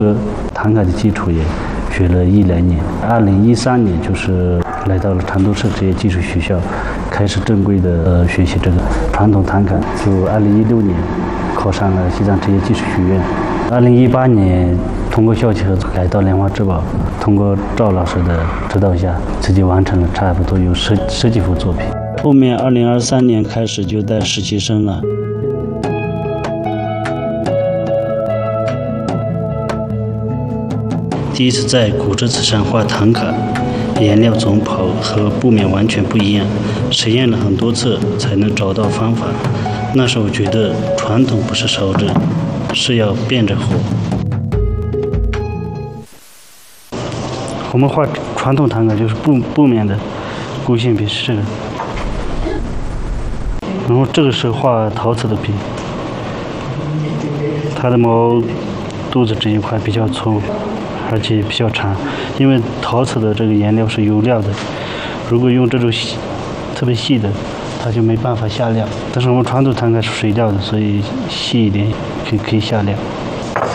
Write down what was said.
唐卡的基础也学了1-2年。2013年就是来到了长途社职业技术学校，开始正规的学习这个传统唐卡。就2016年考上了西藏职业技术学院。2018年通过校企合作来到莲花之宝，通过赵老师的指导下，自己完成了差不多有十几幅作品。后面2023年开始就带实习生了。第一次在骨折纸上画唐卡，颜料总跑和布面完全不一样，实验了很多次才能找到方法。那时候觉得传统不是烧着，是要变着活。我们画传统唐卡就是布面的勾线笔是这个，然后这个是画陶瓷的笔，它的毛肚子这一块比较粗。而且比较长，因为陶瓷的这个颜料是油料的，如果用这种特别细的，它就没办法下料。但是我们传统唐卡是水料的，所以细一点可以下料。